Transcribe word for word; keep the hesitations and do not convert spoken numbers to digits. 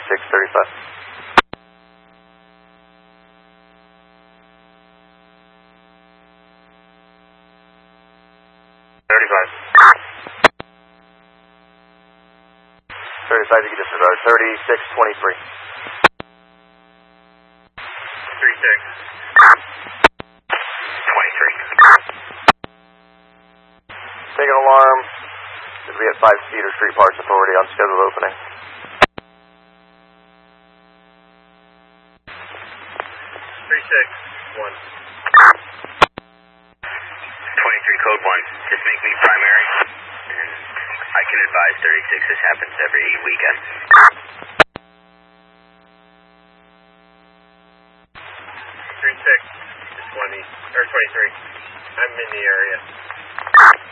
thirty-six thirty-five. thirty-five. thirty-five, you can disregard. thirty-six twenty-three. thirty-six. twenty-three. Take an alarm. Should be at five Cedar Street Parks Authority on scheduled opening. thirty-six one. twenty-three code one. Just make me primary. And I can advise thirty-six. This happens every weekend. thirty-six. twenty or twenty-three. I'm in the area.